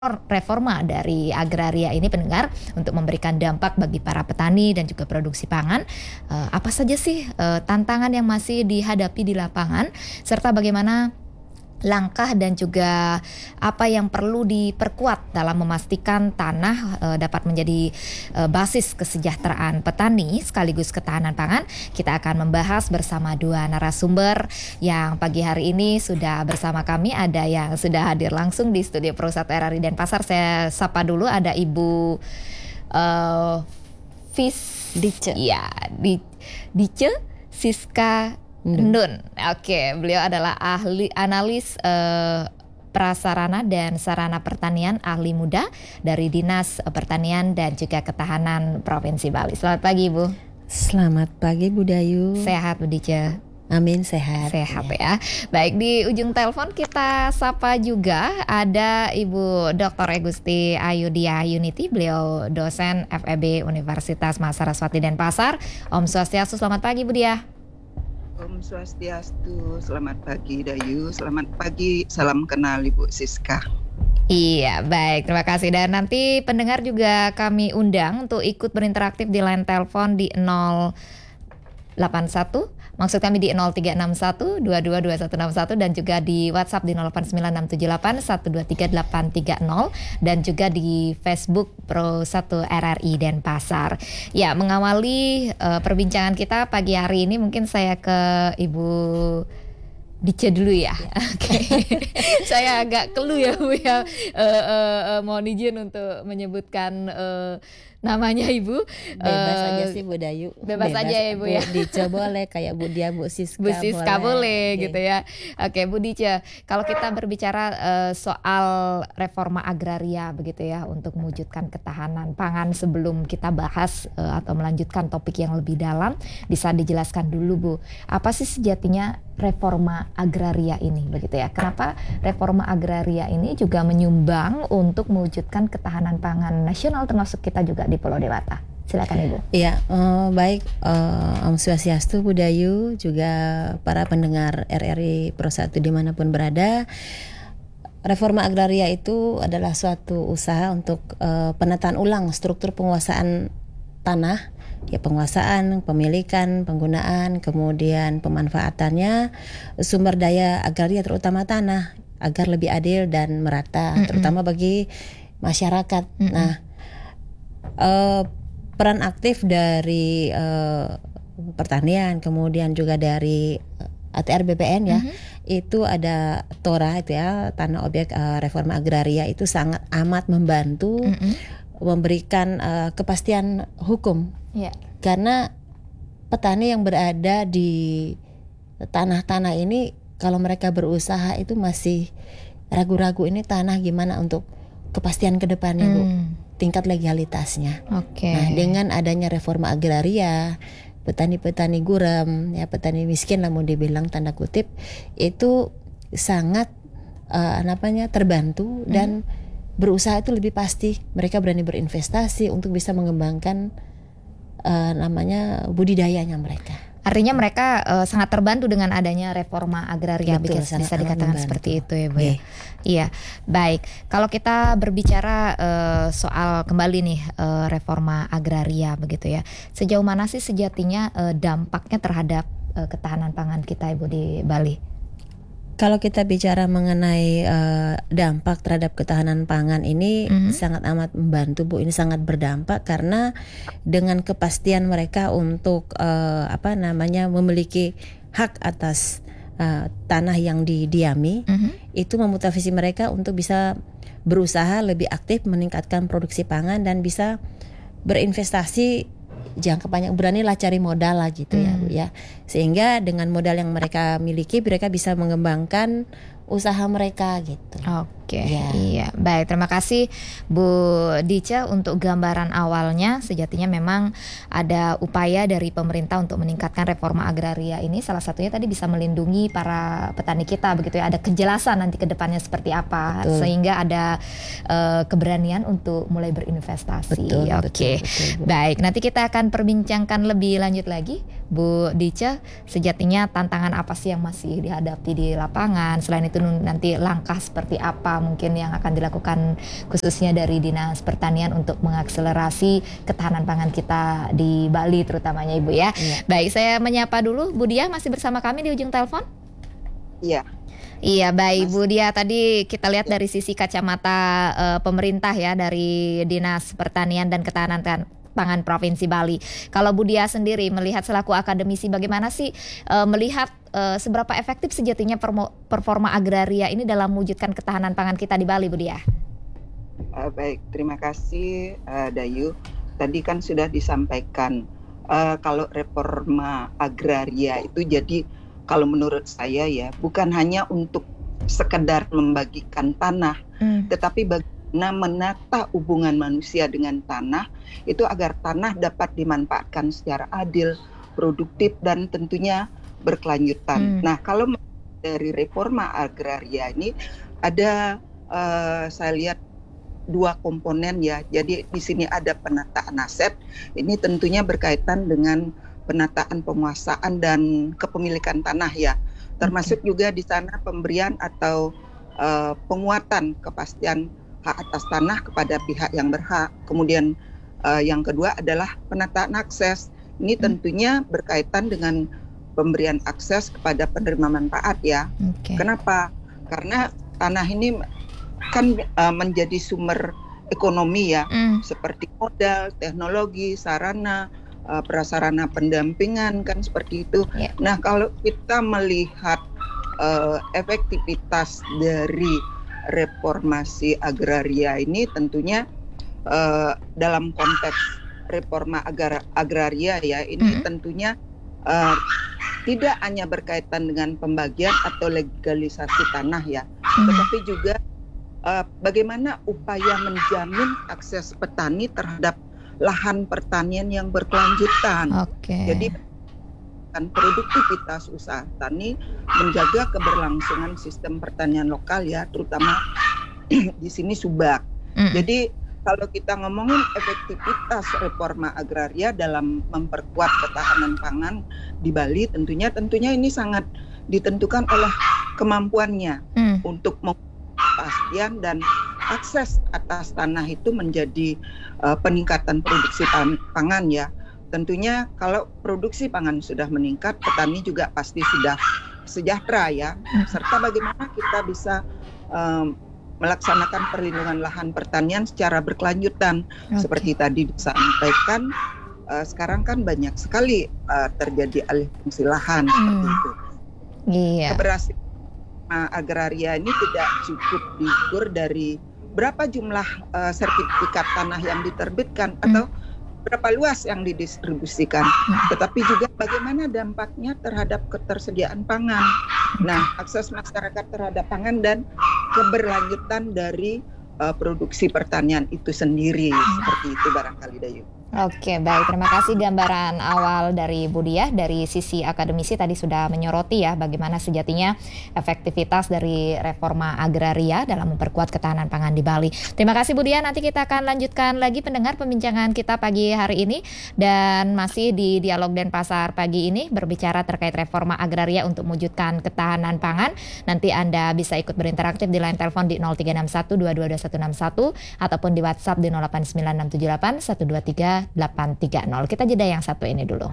reforma dari agraria ini pendengar untuk memberikan dampak bagi para petani dan juga produksi pangan. Apa saja sih tantangan yang masih dihadapi di lapangan serta bagaimana langkah dan juga apa yang perlu diperkuat dalam memastikan tanah dapat menjadi basis kesejahteraan petani sekaligus ketahanan pangan. Kita akan membahas bersama dua narasumber yang pagi hari ini sudah bersama kami. Ada yang sudah hadir langsung di studio Pro 1 RRI Denpasar. Saya sapa dulu, ada Ibu Dice. Ya, Dice Siska Ndun. Oke, beliau adalah ahli analis prasarana dan sarana pertanian, ahli muda dari Dinas Pertanian dan juga Ketahanan Provinsi Bali. Selamat pagi, Ibu. Selamat pagi, Bu Dayu. Sehat, Bu Dice? Amin, sehat. Sehat ya. Baik, di ujung telepon kita sapa juga ada Ibu Dr. Egusti Ayudia Yuniti. Beliau dosen FEB Universitas Mahasiswa Saraswati Denpasar. Om Swastiastu, selamat pagi, Bu Dia. Om Swastiastu, selamat pagi Dayu, selamat pagi, salam kenal Ibu Siska. Iya, baik, terima kasih. Dan nanti pendengar juga kami undang untuk ikut berinteraktif di line telepon di 081, maksud kami di 0361 222161 dan juga di WhatsApp di 089678 123830 dan juga di Facebook Pro 1 RRI Denpasar. Ya, mengawali perbincangan kita pagi hari ini mungkin saya ke Ibu Dice dulu ya. Oke. Saya agak kelu ya Bu ya. Mohon izin untuk menyebutkan namanya Ibu. Bebas aja sih Bu Dayu. Bebas aja ya Bu ya. Dice boleh, kayak Bu Dia, Bu Siska, Bu Siska boleh okay. Gitu ya. Oke, Bu Dice, kalau kita berbicara soal reforma agraria begitu ya untuk mewujudkan ketahanan pangan, sebelum kita bahas atau melanjutkan topik yang lebih dalam, bisa dijelaskan dulu Bu, apa sih sejatinya reforma agraria ini begitu ya? Kenapa reforma agraria ini juga menyumbang untuk mewujudkan ketahanan pangan nasional termasuk kita juga di Pulau Dewata? Silakan Ibu. Iya, baik, Om Swastiastu, Bu Dayu, juga para pendengar RRI Pro 1 dimanapun berada. Reforma agraria itu adalah suatu usaha untuk penataan ulang struktur penguasaan tanah, ya, penguasaan, pemilikan, penggunaan, kemudian pemanfaatannya, sumber daya agraria terutama tanah agar lebih adil dan merata, terutama bagi masyarakat. Nah, peran aktif dari pertanian, kemudian juga dari ATR BPN ya, itu ada TORA itu ya, tanah objek reforma agraria itu sangat amat membantu memberikan kepastian hukum. Yeah. Karena petani yang berada di tanah-tanah ini, kalau mereka berusaha itu masih ragu-ragu ini tanah gimana untuk kepastian ke depannya Bu, tingkat legalitasnya. Okay. Nah, dengan adanya reforma agraria, petani-petani gurem, ya petani miskin lah mau dibilang tanda kutip, itu sangat terbantu dan berusaha itu lebih pasti. Mereka berani berinvestasi untuk bisa mengembangkan budidayanya mereka. Artinya mereka sangat terbantu dengan adanya reforma agraria. Betul, bisa membantu. dikatakan seperti itu ya Bu ya. Iya, baik. Kalau kita berbicara soal kembali nih reforma agraria begitu ya, sejauh mana sih sejatinya dampaknya terhadap ketahanan pangan kita Ibu di Bali? Kalau kita bicara mengenai dampak terhadap ketahanan pangan ini sangat amat membantu Bu. Ini sangat berdampak karena dengan kepastian mereka untuk memiliki hak atas tanah yang didiami, itu memotivasi mereka untuk bisa berusaha lebih aktif meningkatkan produksi pangan dan bisa berinvestasi jangka panjang, beranilah cari modal lah gitu ya Bu ya. Sehingga dengan modal yang mereka miliki, mereka bisa mengembangkan usaha mereka gitu. Oke, ya. Iya, baik. Terima kasih Bu Dice untuk gambaran awalnya. Sejatinya memang ada upaya dari pemerintah untuk meningkatkan reforma agraria ini. Salah satunya tadi bisa melindungi para petani kita begitu ya. Ada kejelasan nanti ke depannya seperti apa. Betul. Sehingga ada keberanian untuk mulai berinvestasi. Betul, Oke. betul, Bu. Baik, nanti kita akan perbincangkan lebih lanjut lagi Bu Dice. Sejatinya tantangan apa sih yang masih dihadapi di lapangan? Selain itu nanti langkah seperti apa mungkin yang akan dilakukan khususnya dari Dinas Pertanian untuk mengakselerasi ketahanan pangan kita di Bali terutamanya Ibu ya. Baik, saya menyapa dulu Bu Diah, masih bersama kami di ujung telepon. Iya. Iya, baik Bu Diah, tadi kita lihat dari sisi kacamata pemerintah ya, dari Dinas Pertanian dan Ketahanan Pangan Provinsi Bali. Kalau Bu Diah sendiri melihat selaku akademisi, bagaimana sih melihat seberapa efektif sejatinya performa agraria ini dalam mewujudkan ketahanan pangan kita di Bali, Bu Diah? Baik, terima kasih Dayu. Tadi kan sudah disampaikan kalau reforma agraria itu jadi kalau menurut saya ya bukan hanya untuk sekedar membagikan tanah, tetapi bagaimana menata hubungan manusia dengan tanah itu agar tanah dapat dimanfaatkan secara adil, produktif dan tentunya berkelanjutan. Nah, kalau dari reforma agraria ini ada saya lihat dua komponen ya. Jadi di sini ada penataan aset. Ini tentunya berkaitan dengan penataan penguasaan dan kepemilikan tanah ya. Termasuk juga di sana pemberian atau penguatan kepastian hak atas tanah kepada pihak yang berhak. Kemudian yang kedua adalah penataan akses. Ini tentunya berkaitan dengan pemberian akses kepada penerima manfaat ya. Kenapa? Karena tanah ini kan menjadi sumber ekonomi ya, seperti modal, teknologi, sarana, prasarana pendampingan kan seperti itu. Nah, kalau kita melihat efektivitas dari reformasi agraria ini tentunya dalam konteks reforma agraria ya, ini tentunya tidak hanya berkaitan dengan pembagian atau legalisasi tanah ya, tetapi juga bagaimana upaya menjamin akses petani terhadap lahan pertanian yang berkelanjutan. Jadi produktivitas usaha tani, menjaga keberlangsungan sistem pertanian lokal ya, terutama di sini Subak. Jadi kalau kita ngomongin efektivitas reforma agraria dalam memperkuat ketahanan pangan di Bali, tentunya ini sangat ditentukan oleh kemampuannya untuk kepastian dan akses atas tanah itu menjadi peningkatan produksi pangan ya. Tentunya kalau produksi pangan sudah meningkat, petani juga pasti sudah sejahtera ya. Serta bagaimana kita bisa melaksanakan perlindungan lahan pertanian secara berkelanjutan. Seperti tadi disampaikan, sekarang kan banyak sekali terjadi alih fungsi lahan seperti itu. Keberhasilan agraria ini tidak cukup diukur dari berapa jumlah sertifikat tanah yang diterbitkan atau berapa luas yang didistribusikan, tetapi juga bagaimana dampaknya terhadap ketersediaan pangan. Nah, akses masyarakat terhadap pangan dan keberlanjutan dari produksi pertanian itu sendiri, seperti itu barangkali Dayu. Oke, baik. Terima kasih gambaran awal dari Bu Diah. Dari sisi akademisi tadi sudah menyoroti ya bagaimana sejatinya efektivitas dari reforma agraria dalam memperkuat ketahanan pangan di Bali. Terima kasih Bu Diah. Nanti kita akan lanjutkan lagi pendengar pembincangan kita pagi hari ini. Dan masih di Dialog Denpasar pagi ini berbicara terkait reforma agraria untuk mewujudkan ketahanan pangan. Nanti Anda bisa ikut berinteraktif di line telepon di 0361 222161 ataupun di WhatsApp di 089678 123 830. Kita jeda yang satu ini dulu.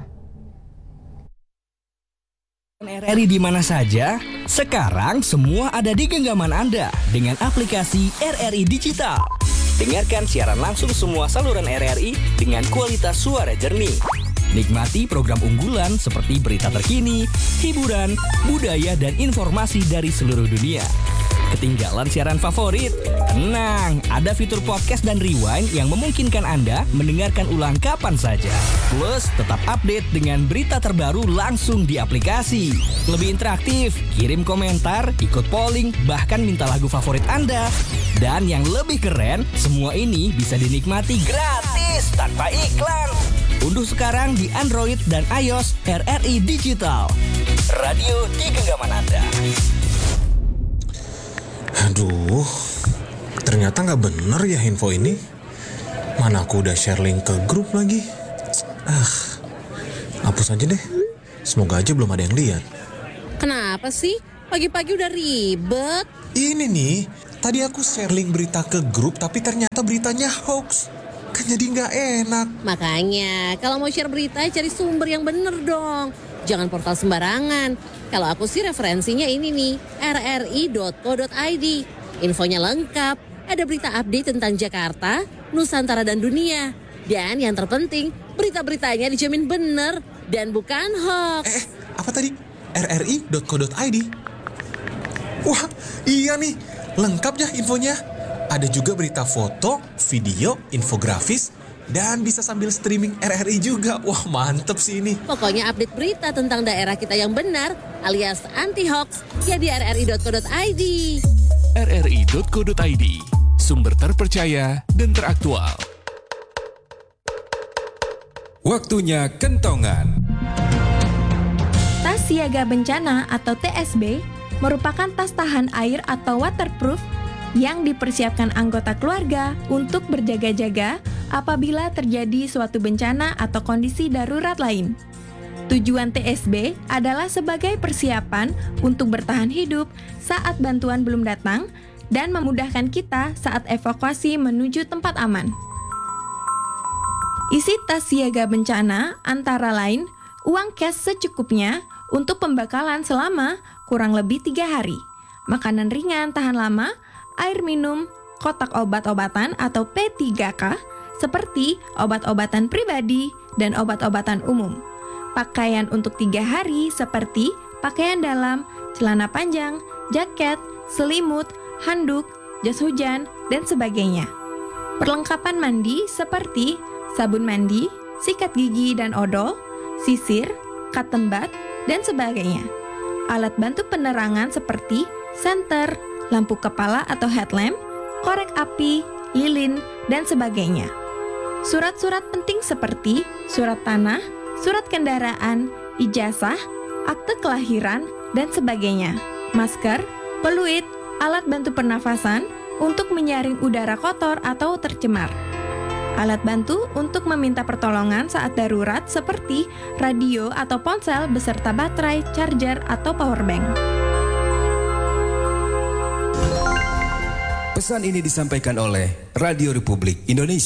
RRI di mana saja? Sekarang semua ada di genggaman Anda dengan aplikasi RRI Digital. Dengarkan siaran langsung semua saluran RRI dengan kualitas suara jernih. Nikmati program unggulan seperti berita terkini, hiburan, budaya, dan informasi dari seluruh dunia. Ketinggalan siaran favorit? Tenang, ada fitur podcast dan rewind yang memungkinkan Anda mendengarkan ulang kapan saja. Plus, tetap update dengan berita terbaru langsung di aplikasi. Lebih interaktif, kirim komentar, ikut polling, bahkan minta lagu favorit Anda. Dan yang lebih keren, semua ini bisa dinikmati gratis tanpa iklan. Unduh sekarang di Android dan iOS RRI Digital. Radio di genggaman Anda. Aduh, ternyata nggak bener ya info ini. Mana aku udah share link ke grup lagi. Hapus aja deh. Semoga aja belum ada yang lihat. Kenapa sih? Pagi-pagi udah ribet. Ini nih, Tadi aku share link berita ke grup, tapi ternyata beritanya hoax. Kan jadi nggak enak. Makanya, kalau mau share berita, cari sumber yang bener dong. Jangan portal sembarangan. Kalau aku sih referensinya ini nih, rri.co.id. Infonya lengkap, ada berita update tentang Jakarta, Nusantara dan dunia. Dan yang terpenting, berita-beritanya dijamin bener dan bukan hoax. Apa tadi? rri.co.id? Wah, iya nih. Lengkap ya infonya. Ada juga berita foto, video, infografis, dan bisa sambil streaming RRI juga. Wah, mantep sih ini. Pokoknya update berita tentang daerah kita yang benar alias anti-hoax ya di rri.co.id. rri.co.id, sumber terpercaya dan teraktual. Waktunya kentongan. Tas siaga bencana atau TSB merupakan tas tahan air atau waterproof yang dipersiapkan anggota keluarga untuk berjaga-jaga apabila terjadi suatu bencana atau kondisi darurat lain. Tujuan TSB adalah sebagai persiapan untuk bertahan hidup saat bantuan belum datang dan memudahkan kita saat evakuasi menuju tempat aman. Isi tas siaga bencana antara lain uang cash secukupnya untuk pembekalan selama kurang lebih 3 hari, makanan ringan tahan lama, air minum, kotak obat-obatan atau P3K seperti obat-obatan pribadi dan obat-obatan umum. Pakaian untuk 3 hari seperti pakaian dalam, celana panjang, jaket, selimut, handuk, jas hujan, dan sebagainya. Perlengkapan mandi seperti sabun mandi, sikat gigi dan odol, sisir, cotton bud, dan sebagainya. Alat bantu penerangan seperti senter, lampu kepala atau headlamp, korek api, lilin, dan sebagainya. Surat-surat penting seperti surat tanah, surat kendaraan, ijazah, akte kelahiran, dan sebagainya. Masker, peluit, alat bantu pernafasan untuk menyaring udara kotor atau tercemar. Alat bantu untuk meminta pertolongan saat darurat seperti radio atau ponsel beserta baterai, charger, atau powerbank. Pesan ini disampaikan oleh Radio Republik Indonesia.